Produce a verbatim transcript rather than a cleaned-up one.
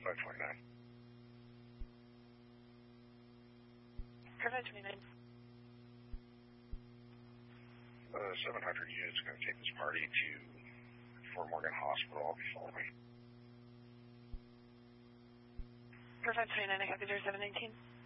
five twenty-nine. five twenty-nine. Uh, seven hundred units going to take this party to Fort Morgan Hospital. I'll be following. five twenty-nine, I have the seven nineteen.